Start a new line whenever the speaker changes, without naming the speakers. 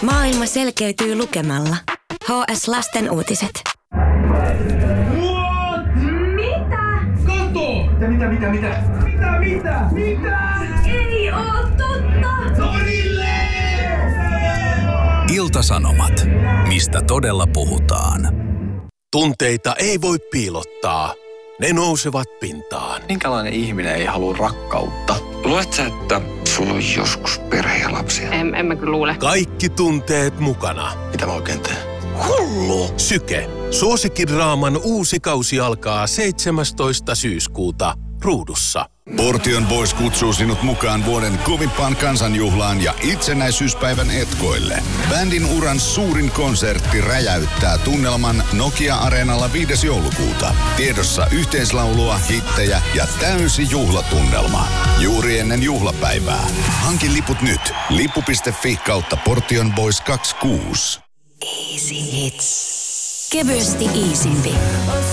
Maailma selkeytyy lukemalla. HS Lasten uutiset.
What?
Mitä?
Kato! Mitä?
Ei oo totta!
Torille!
Ilta-Sanomat. Mistä todella puhutaan? Tunteita ei voi piilottaa. Ne nousevat pintaan.
Minkälainen ihminen ei halua rakkautta? Luuletko sä, että sulla on joskus perhe ja lapsia?
En mä kyllä luule.
Kaikki tunteet mukana.
Mitä mä oikein teen?
Hullu! Syke. Suosikkidraaman uusi kausi alkaa 17. syyskuuta Ruudussa.
Portion Boys kutsuu sinut mukaan vuoden kovimpaan kansanjuhlaan ja itsenäisyyspäivän etkoille. Bändin uran suurin konsertti räjäyttää tunnelman Nokia-areenalla 5. joulukuuta. Tiedossa yhteislaulua, hittejä ja täysi juhlatunnelma. Juuri ennen juhlapäivää. Hanki liput nyt. Lippu.fi/kautta Portion Boys 26.
Easy Hits. Kevyesti iisimpi.